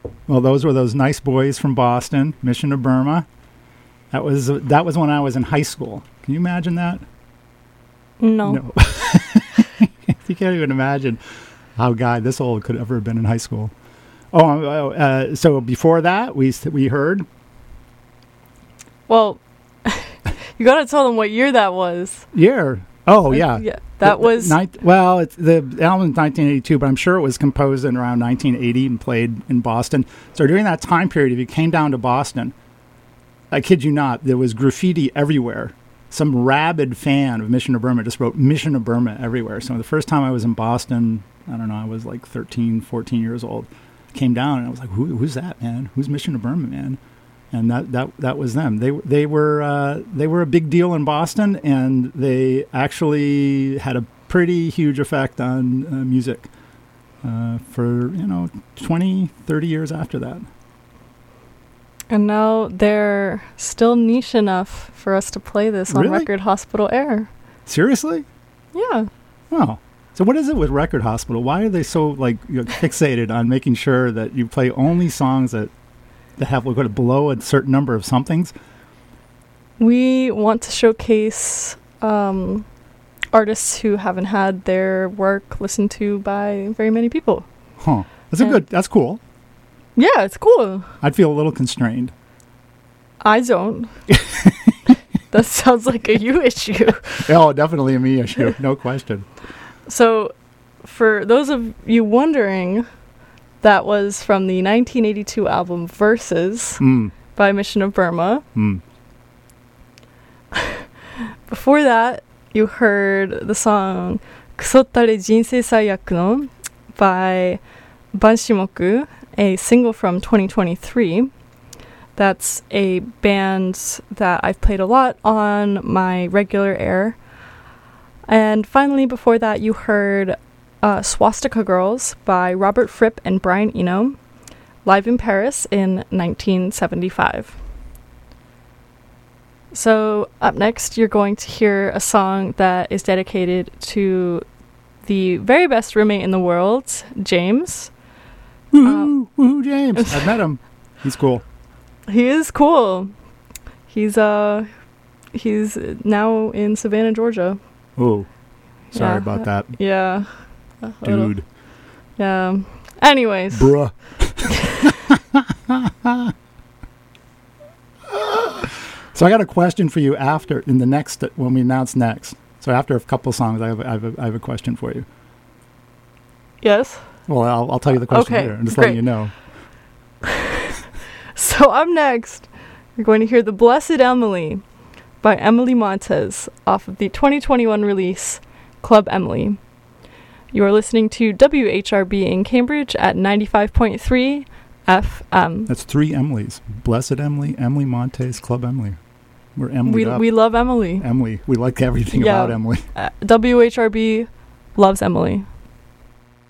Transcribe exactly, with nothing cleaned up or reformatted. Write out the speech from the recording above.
Well, those were those nice boys from Boston, Mission of Burma. That was that was when I was in high school. Can you imagine that? No. No. You can't even imagine how a guy this old could ever have been in high school. Oh, uh, so before that, we we heard. Well, you got to tell them what year that was. Year. Oh, yeah. Yeah, that the, was... The, ni- well, it's, the album's nineteen eighty-two, but I'm sure it was composed in around nineteen eighty and played in Boston. So during that time period, if you came down to Boston, I kid you not, there was graffiti everywhere. Some rabid fan of Mission of Burma just wrote Mission of Burma everywhere. So the first time I was in Boston, I don't know, I was like thirteen, fourteen years old. Came down and I was like, Who, who's that, man? Who's Mission of Burma, man? And that, that that was them. They they were uh, they were a big deal in Boston, and they actually had a pretty huge effect on uh, music uh, for, you know, twenty, thirty years after that. And now they're still niche enough for us to play this on Really? Record Hospital Air. Seriously? Yeah. Oh. So what is it with Record Hospital? Why are they so like you know, fixated on making sure that you play only songs that that have like, below a certain number of somethings? We want to showcase um, artists who haven't had their work listened to by very many people. Huh. That's a And- good. That's cool. Yeah, it's cool. I'd feel a little constrained. I don't. That sounds like a you issue. Oh, definitely a me issue. No question. So, for those of you wondering, that was from the nineteen eighty-two album Verses Mm. by Mission of Burma. Mm. Before that, you heard the song Kusottare Jinsei Saiyaku no by Banshimoku, a single from twenty twenty-three. That's a band that I've played a lot on my regular air. And finally, before that, you heard uh, Swastika Girls by Robert Fripp and Brian Eno, live in Paris in nineteen seventy-five. So up next, you're going to hear a song that is dedicated to the very best roommate in the world, James. Woohoo, woohoo, James. I've met him. He's cool. He is cool. He's uh, he's now in Savannah, Georgia. Oh, sorry Yeah. about that, Yeah. A little- dude. Yeah. Anyways. Bruh. So I got a question for you after, in the next, when we announce next. So after a couple songs, I have, I have, a, I have a question for you. Yes. Well, I'll, I'll tell you the question Okay, later. I'm just great. letting you know. So up next, you're going to hear The Blessed Emily by Emily Montez off of the twenty twenty-one release Club Emily. You are listening to W H R B in Cambridge at ninety-five point three F M. That's three Emilys. Blessed Emily, Emily Montes, Club Emily. We're Emily We up. we love Emily. Emily. We like everything Yeah. about Emily. Uh, W H R B loves Emily.